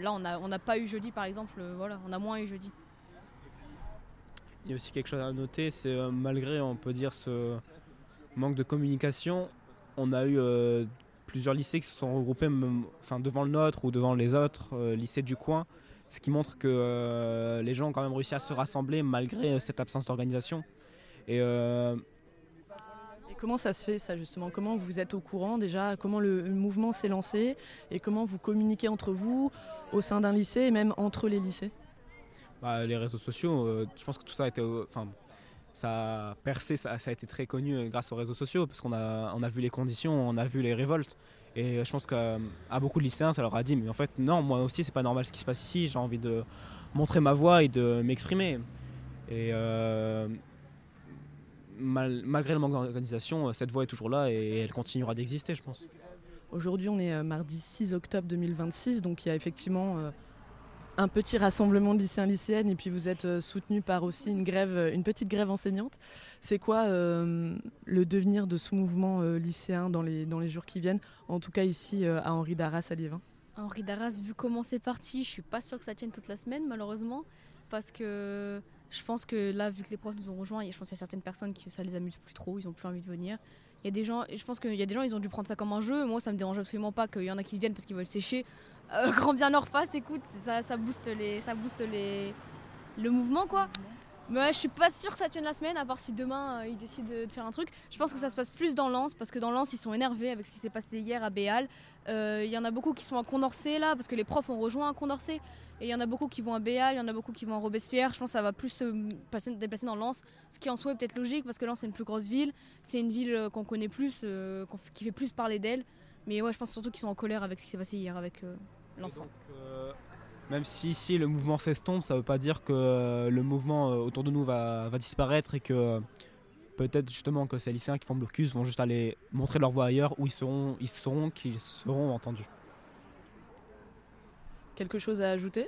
Là, on n'a pas eu jeudi, par exemple. Voilà, on a moins eu jeudi. Il y a aussi quelque chose à noter, c'est malgré, on peut dire, ce manque de communication, on a eu plusieurs lycées qui se sont regroupés devant le nôtre ou devant les autres lycées du coin, ce qui montre que les gens ont quand même réussi à se rassembler malgré cette absence d'organisation. Et Et comment ça se fait ça justement? Comment vous êtes au courant déjà? Comment le mouvement s'est lancé? Et comment vous communiquez entre vous au sein d'un lycée et même entre les lycées? les réseaux sociaux, je pense que tout ça a été, ça a percé, ça a été très connu grâce aux réseaux sociaux parce on a vu les conditions, on a vu les révoltes. Et je pense qu'à beaucoup de lycéens, ça leur a dit mais en fait non, moi aussi c'est pas normal ce qui se passe ici, j'ai envie de montrer ma voix et de m'exprimer. Et malgré le manque d'organisation, cette voix est toujours là et elle continuera d'exister, je pense. Aujourd'hui on est mardi 6 octobre 2026, donc il y a effectivement un petit rassemblement de lycéens lycéennes et puis vous êtes soutenu par aussi une petite grève enseignante. C'est quoi le devenir de ce mouvement lycéen dans les jours qui viennent, en tout cas ici à Henri d'Arras à Liévin? Henri d'Arras, vu comment c'est parti, je suis pas sûre que ça tienne toute la semaine, malheureusement, parce que je pense que là, vu que les profs nous ont rejoints, je pense qu'il y a certaines personnes qui ça les amuse plus trop, ils ont plus envie de venir. Il y a des gens, et je pense qu'il y a des gens, ils ont dû prendre ça comme un jeu. Moi, ça me dérange absolument pas qu'il y en a qui viennent parce qu'ils veulent sécher. Grand bien leur face, écoute, ça booste le mouvement, quoi. Mais ouais, je suis pas sûre que ça tienne la semaine, à part si demain ils décident de faire un truc. Je pense que ça se passe plus dans Lens, parce que dans Lens ils sont énervés avec ce qui s'est passé hier à Béal. Il y en a beaucoup qui sont à Condorcet là, parce que les profs ont rejoint à Condorcet. Et il y en a beaucoup qui vont à Béal, il y en a beaucoup qui vont à Robespierre. Je pense que ça va plus se déplacer dans Lens, ce qui en soi est peut-être logique, parce que Lens c'est une plus grosse ville. C'est une ville qu'on connaît plus, qui fait plus parler d'elle. Mais ouais, je pense surtout qu'ils sont en colère avec ce qui s'est passé hier avec l'enfant. Même si ici le mouvement s'estompe, ça ne veut pas dire que le mouvement autour de nous va disparaître et que peut-être justement que ces lycéens qui font blocus vont juste aller montrer leur voix ailleurs où ils sauront qu'ils seront entendus. Quelque chose à ajouter?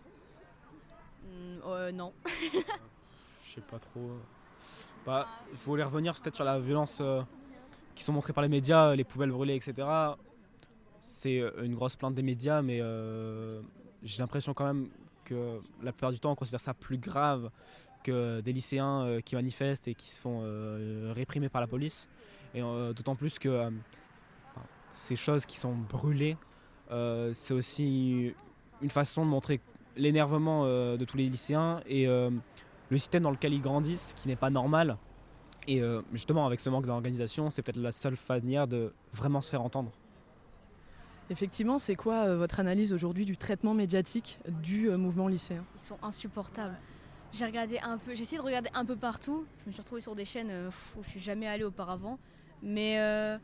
Non. Je sais pas trop. Je voulais revenir peut-être sur la violence qui sont montrées par les médias, les poubelles brûlées, etc. C'est une grosse plainte des médias, mais j'ai l'impression quand même que la plupart du temps on considère ça plus grave que des lycéens qui manifestent et qui se font réprimer par la police. Et d'autant plus que ces choses qui sont brûlées, c'est aussi une façon de montrer l'énervement de tous les lycéens et le système dans lequel ils grandissent qui n'est pas normal. Et justement avec ce manque d'organisation, c'est peut-être la seule manière de vraiment se faire entendre. Effectivement, c'est quoi votre analyse aujourd'hui du traitement médiatique du mouvement lycéen? Ils sont insupportables. J'ai essayé de regarder un peu partout. Je me suis retrouvée sur des chaînes où je suis jamais allée auparavant. Mais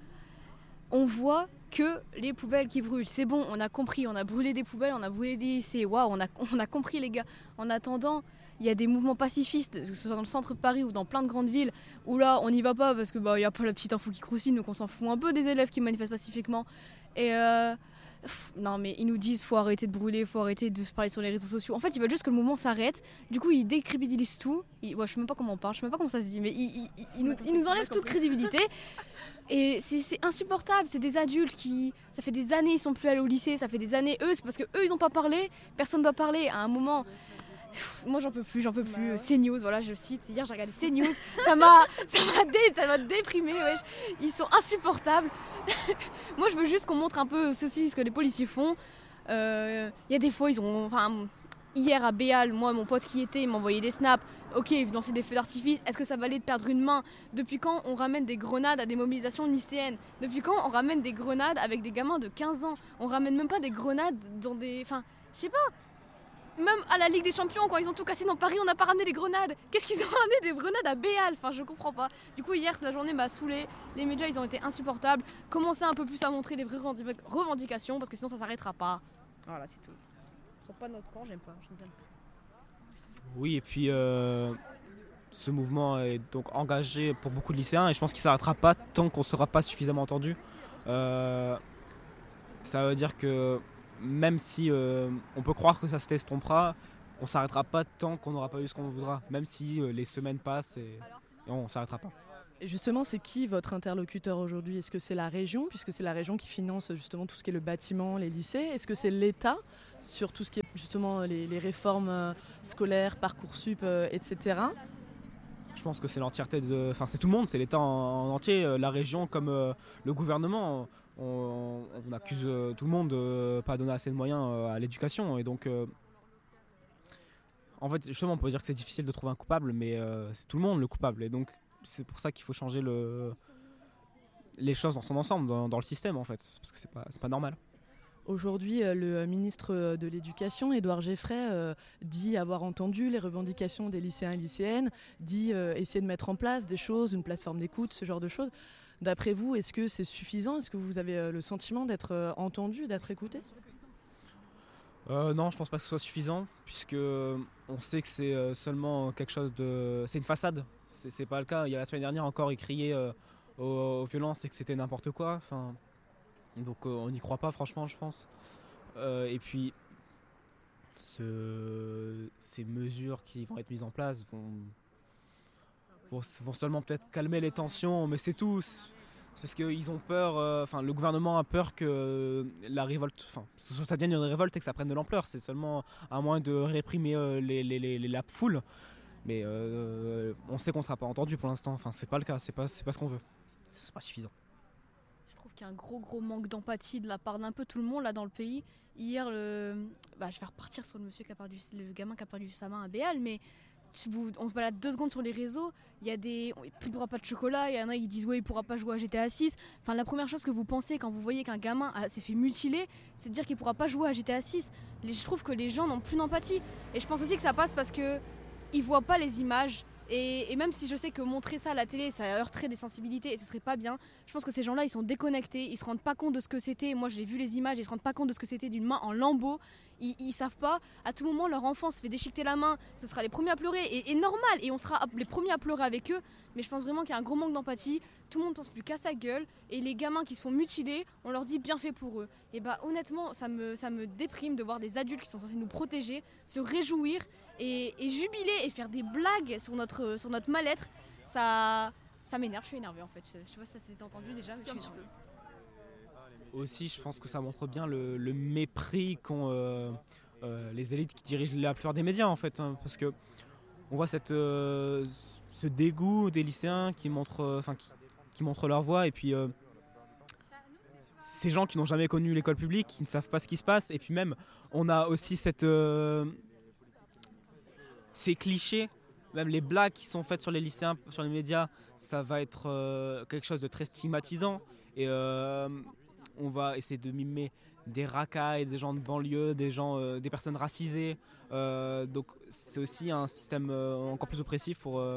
on voit que les poubelles qui brûlent. C'est bon, on a compris. On a brûlé des poubelles, on a brûlé des lycées. Waouh, on a compris les gars. En attendant, il y a des mouvements pacifistes, que ce soit dans le centre de Paris ou dans plein de grandes villes, où là, on n'y va pas parce que y a pas la petite info qui croustille, donc on s'en fout un peu des élèves qui manifestent pacifiquement. Et non mais ils nous disent faut arrêter de brûler, faut arrêter de se parler sur les réseaux sociaux. En fait ils veulent juste que le mouvement s'arrête. Du coup ils décrédibilisent tout. Je sais même pas comment on parle, je sais même pas comment ça se dit, mais ils nous enlèvent toute crédibilité. Et c'est insupportable, c'est des adultes ça fait des années ils sont plus allés au lycée, ça fait des années c'est parce que eux ils ont pas parlé, personne doit parler à un moment. Moi j'en peux plus. CNews, voilà, je cite, hier j'ai regardé CNews, ça m'a déprimé, wesh. Ils sont insupportables. Moi je veux juste qu'on montre un peu ceci, ce que les policiers font. Il y a des fois hier à Béal, moi mon pote qui était, il m'envoyait des snaps. Ok, ils lançaient des feux d'artifice, est-ce que ça valait de perdre une main? Depuis quand on ramène des grenades à des mobilisations lycéennes? Depuis quand on ramène des grenades avec des gamins de 15 ans? On ramène même pas des grenades dans des... je sais pas. Même à la Ligue des Champions, quand ils ont tout cassé dans Paris, on n'a pas ramené les grenades. Qu'est-ce qu'ils ont ramené des grenades à Béal? Je comprends pas. Du coup, hier, la journée m'a saoulée. Les médias, ils ont été insupportables. Commencez un peu plus à montrer les vraies revendications, parce que sinon, ça s'arrêtera pas. Voilà, c'est tout. Ils sont pas de notre camp, j'aime pas. Je les aime pas. Oui, et puis ce mouvement est donc engagé pour beaucoup de lycéens, et je pense qu'il ne s'arrêtera pas tant qu'on ne sera pas suffisamment entendu. Ça veut dire que même si on peut croire que ça se estompera, on s'arrêtera pas tant qu'on n'aura pas eu ce qu'on voudra, même si les semaines passent et on s'arrêtera pas. Et justement, c'est qui votre interlocuteur aujourd'hui? Est-ce que c'est la région, puisque c'est la région qui finance justement tout ce qui est le bâtiment, les lycées? Est-ce que c'est l'État sur tout ce qui est justement les réformes scolaires, Parcoursup, etc. Je pense que c'est l'entièreté enfin c'est tout le monde, c'est l'État en entier, la région comme le gouvernement. On accuse tout le monde de pas donner assez de moyens à l'éducation et donc en fait justement on peut dire que c'est difficile de trouver un coupable mais c'est tout le monde le coupable et donc c'est pour ça qu'il faut changer les choses dans son ensemble, dans le système en fait, parce que c'est pas normal. Aujourd'hui, le ministre de l'Éducation, Édouard Geffray, dit avoir entendu les revendications des lycéens et lycéennes, dit essayer de mettre en place des choses, une plateforme d'écoute, ce genre de choses. D'après vous, est-ce que c'est suffisant? Est-ce que vous avez le sentiment d'être entendu, d'être écouté? Non, je pense pas que ce soit suffisant, puisque on sait que c'est seulement quelque chose de... C'est une façade, c'est pas le cas. Il y a la semaine dernière encore, ils criaient aux violences et que c'était n'importe quoi. Enfin, donc on n'y croit pas franchement, je pense. Et puis, ces mesures qui vont être mises en place vont seulement peut-être calmer les tensions, mais c'est tout. C'est parce qu'ils ont peur, le gouvernement a peur que la révolte, ça devienne une révolte et que ça prenne de l'ampleur. C'est seulement un moyen de réprimer la foule. Mais on sait qu'on ne sera pas entendu pour l'instant. Enfin, c'est pas le cas, c'est pas ce qu'on veut. C'est pas suffisant. Je trouve qu'il y a un gros manque d'empathie de la part d'un peu tout le monde là dans le pays. Hier, je vais repartir sur le gamin qui a perdu sa main à Béal, mais on se balade 2 secondes sur les réseaux, il y a plus de repas de chocolat, il y en a qui disent ouais il pourra pas jouer à GTA 6. Enfin la première chose que vous pensez quand vous voyez qu'un gamin s'est fait mutiler, c'est de dire qu'il pourra pas jouer à GTA 6. Je trouve que les gens n'ont plus d'empathie. Et je pense aussi que ça passe parce que ils voient pas les images. Et même si je sais que montrer ça à la télé, ça heurterait des sensibilités et ce serait pas bien, je pense que ces gens-là, ils sont déconnectés, ils se rendent pas compte de ce que c'était. Moi, j'ai vu les images, ils se rendent pas compte de ce que c'était d'une main en lambeaux. Ils savent pas. À tout moment, leur enfant se fait déchiqueter la main, ce sera les premiers à pleurer et normal. Et on sera les premiers à pleurer avec eux. Mais je pense vraiment qu'il y a un gros manque d'empathie. Tout le monde pense plus qu'à sa gueule. Et les gamins qui se font mutiler, on leur dit bien fait pour eux. Et honnêtement, ça me déprime de voir des adultes qui sont censés nous protéger, se réjouir et jubiler et faire des blagues sur notre mal-être. Ça m'énerve, je suis énervée en fait. Je sais pas si ça s'est entendu déjà, mais je suis énervée. Aussi, je pense que ça montre bien le mépris qu'ont les élites qui dirigent la plupart des médias en fait, hein, parce que on voit ce dégoût des lycéens qui montrent leur voix et puis ces gens qui n'ont jamais connu l'école publique, qui ne savent pas ce qui se passe et puis même on a aussi ces clichés, même les blagues qui sont faites sur les lycéens, sur les médias, ça va être quelque chose de très stigmatisant et on va essayer de mimer des racailles, des gens de banlieue, des personnes racisées. Donc c'est aussi un système encore plus oppressif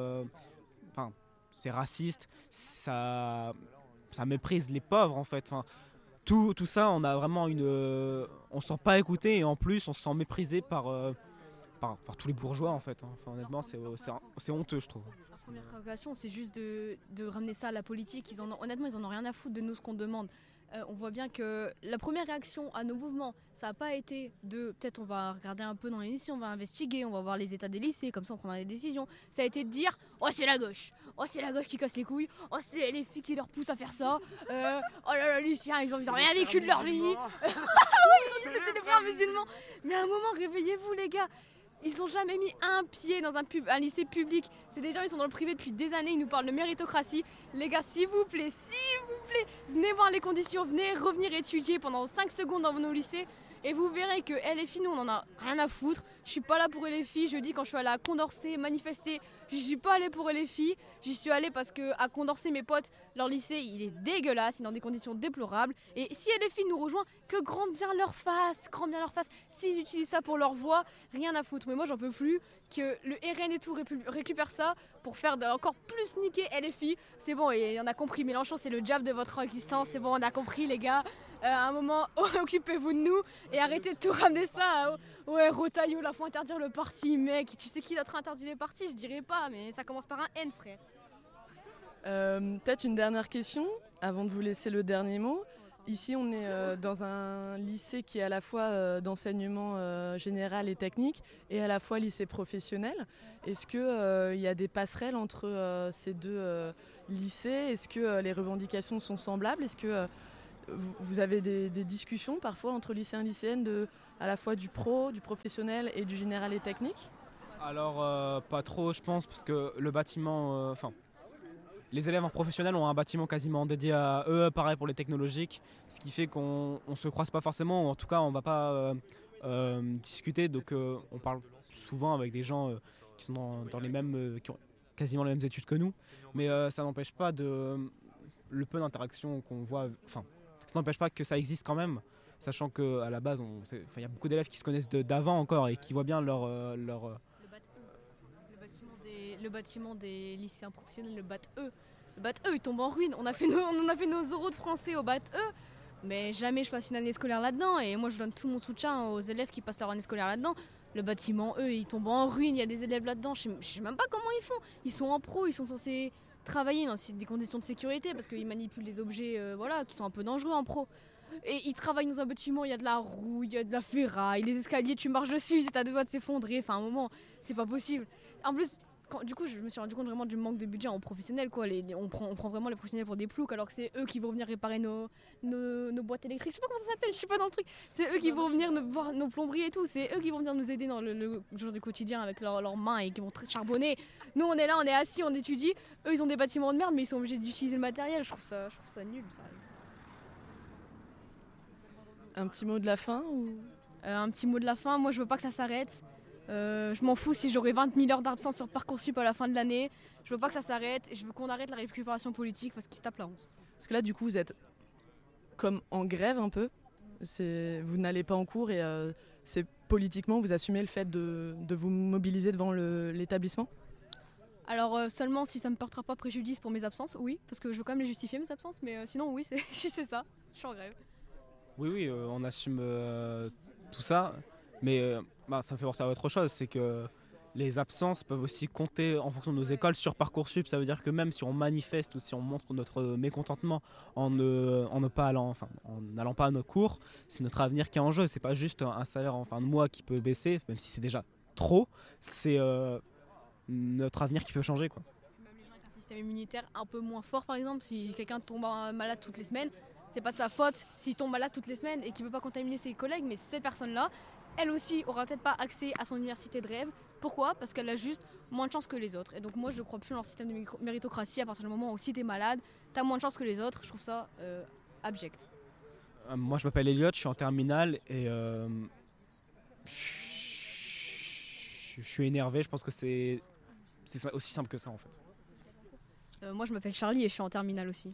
c'est raciste, ça méprise les pauvres en fait. Tout ça, on a vraiment on se sent pas écouté et en plus on se sent méprisé par tous les bourgeois en fait. Honnêtement, c'est honteux je trouve. La première réaction, c'est juste de ramener ça à la politique. Honnêtement, ils en ont rien à foutre de nous ce qu'on demande. On voit bien que la première réaction à nos mouvements, ça n'a pas été peut-être on va regarder un peu dans les lycées, on va investiguer, on va voir les états des lycées, comme ça on prendra des décisions. Ça a été de dire oh c'est la gauche qui casse les couilles, oh c'est les filles qui leur poussent à faire ça, oh là là les lycéens ils ont rien vécu de leur vie. Oui, c'était les frères musulmans. Mais à un moment réveillez-vous les gars. Ils ont jamais mis un pied dans un lycée public. C'est des gens, ils sont dans le privé depuis des années, ils nous parlent de méritocratie. Les gars, s'il vous plaît, venez voir les conditions, venez revenir étudier pendant 5 secondes dans nos lycées. Et vous verrez que LFI, nous, on en a rien à foutre. Je suis pas là pour LFI. Je dis quand je suis allée à Condorcet manifester, je suis pas allée pour LFI. J'y suis allée parce que à Condorcet, mes potes, leur lycée, il est dégueulasse, il est dans des conditions déplorables. Et si LFI nous rejoint, que grand bien leur fasse. S'ils utilisent ça pour leur voix, rien à foutre. Mais moi, j'en peux plus que le RN et tout récupère ça pour faire encore plus niquer LFI. C'est bon, et on a compris. Mélenchon, c'est le jab de votre existence. C'est bon, on a compris, les gars. À un moment, occupez-vous de nous et arrêtez de tout ramener ça. Ouais, Rotaillot, là, faut interdire le parti, mec. Tu sais qui d'autre interdit les partis? Je dirais pas, mais ça commence par un N, frère. Peut-être une dernière question, avant de vous laisser le dernier mot. Ici, on est dans un lycée qui est à la fois d'enseignement général et technique et à la fois lycée professionnel. Est-ce qu'il y a des passerelles entre ces deux lycée. Est-ce que les revendications sont semblables? Est-ce que vous avez des discussions parfois entre lycéens et lycéennes à la fois du pro, du professionnel et du général et technique? Alors, pas trop, je pense, parce que le bâtiment, les élèves en professionnel ont un bâtiment quasiment dédié à eux, pareil pour les technologiques, ce qui fait qu'on ne se croise pas forcément, ou en tout cas on ne va pas discuter, donc on parle souvent avec des gens qui sont dans les mêmes, qui ont quasiment les mêmes études que nous, mais ça n'empêche pas le peu d'interaction qu'on voit, enfin ça n'empêche pas que ça existe quand même, sachant qu'à la base il y a beaucoup d'élèves qui se connaissent d'avant encore et qui voient bien leur Le bâtiment des lycéens professionnels, le BAT-E. Le BAT-E, il tombe en ruine. On a fait nos euros de français au BAT-E, mais jamais je passe une année scolaire là-dedans. Et moi, je donne tout mon soutien aux élèves qui passent leur année scolaire là-dedans. Le bâtiment, eux, il tombe en ruine. Il y a des élèves là-dedans. Je sais même pas comment ils font. Ils sont en pro, ils sont censés travailler dans des conditions de sécurité parce qu'ils manipulent des objets qui sont un peu dangereux en pro. Et ils travaillent dans un bâtiment, il y a de la rouille, il y a de la ferraille, les escaliers, tu marches dessus, c'est à deux doigts de s'effondrer. Enfin, à un moment, c'est pas possible. En plus, du coup, je me suis rendu compte vraiment du manque de budget en professionnel, quoi. On prend vraiment les professionnels pour des ploucs, alors que c'est eux qui vont venir réparer nos boîtes électriques. Je sais pas comment ça s'appelle, je suis pas dans le truc. C'est eux qui vont venir voir nos plomberies et tout. C'est eux qui vont venir nous aider dans le jour du quotidien avec leurs mains et qui vont charbonner. Nous, on est là, on est assis, on étudie. Eux, ils ont des bâtiments de merde, mais ils sont obligés d'utiliser le matériel. Je trouve ça nul, ça. Un petit mot de la fin ou... Un petit mot de la fin, moi je veux pas que ça s'arrête. Je m'en fous si j'aurai 20 000 heures d'absence sur Parcoursup à la fin de l'année. Je veux pas que ça s'arrête et je veux qu'on arrête la récupération politique parce qu'ils se tapent la honte. Parce que là, du coup, vous êtes comme en grève un peu. Vous n'allez pas en cours et c'est politiquement, vous assumez le fait de vous mobiliser devant l'établissement? Alors seulement si ça me portera pas préjudice pour mes absences, oui, parce que je veux quand même les justifier mes absences, mais sinon oui, c'est ça, je suis en grève. Oui, on assume tout ça, mais ça me fait penser à autre chose, c'est que les absences peuvent aussi compter en fonction de nos écoles sur Parcoursup. Ça veut dire que même si on manifeste ou si on montre notre mécontentement en n'allant pas à nos cours, c'est notre avenir qui est en jeu. C'est pas juste un salaire en fin de mois qui peut baisser, même si c'est déjà trop, c'est notre avenir qui peut changer, quoi. Même les gens avec un système immunitaire un peu moins fort, par exemple, si quelqu'un tombe malade toutes les semaines, c'est pas de sa faute s'il tombe malade toutes les semaines et qu'il veut pas contaminer ses collègues, mais cette personne-là, elle aussi aura peut-être pas accès à son université de rêve. Pourquoi ? Parce qu'elle a juste moins de chance que les autres. Et donc moi je crois plus dans leur système de méritocratie à partir du moment où si t'es malade, t'as moins de chance que les autres. Je trouve ça abject. Moi je m'appelle Elliot, je suis en terminale et je suis énervé. Je pense que c'est aussi simple que ça en fait. Moi je m'appelle Charlie et je suis en terminale aussi.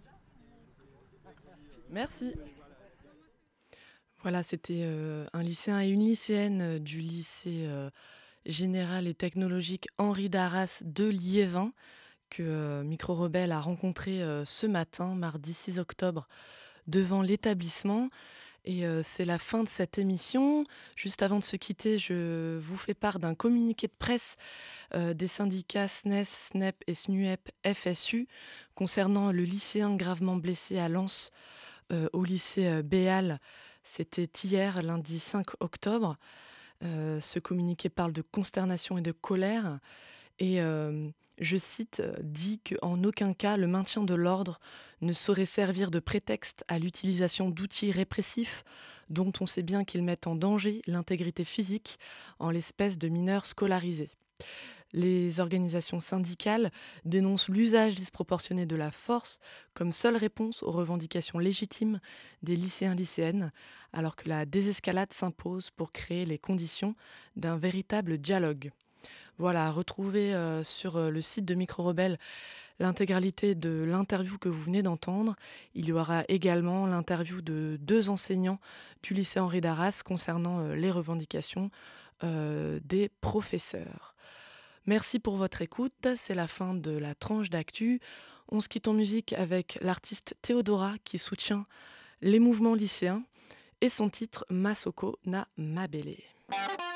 Merci. Voilà, c'était un lycéen et une lycéenne du lycée général et technologique Henri Darras de Liévin que Micro Rebelle a rencontré ce matin, mardi 6 octobre, devant l'établissement. Et c'est la fin de cette émission. Juste avant de se quitter, je vous fais part d'un communiqué de presse des syndicats SNES, SNEP et SNUEP FSU concernant le lycéen gravement blessé à Lens au lycée Béal. C'était hier, lundi 5 octobre. Ce communiqué parle de consternation et de colère. Et je cite, dit qu'en aucun cas le maintien de l'ordre ne saurait servir de prétexte à l'utilisation d'outils répressifs dont on sait bien qu'ils mettent en danger l'intégrité physique en l'espèce de mineurs scolarisés. Les organisations syndicales dénoncent l'usage disproportionné de la force comme seule réponse aux revendications légitimes des lycéens-lycéennes, alors que la désescalade s'impose pour créer les conditions d'un véritable dialogue. Voilà, retrouvez sur le site de Micro Rebelle l'intégralité de l'interview que vous venez d'entendre. Il y aura également l'interview de 2 enseignants du lycée Henri Darras concernant les revendications des professeurs. Merci pour votre écoute, c'est la fin de la tranche d'actu. On se quitte en musique avec l'artiste Théodora qui soutient les mouvements lycéens et son titre Masoko na Mabele.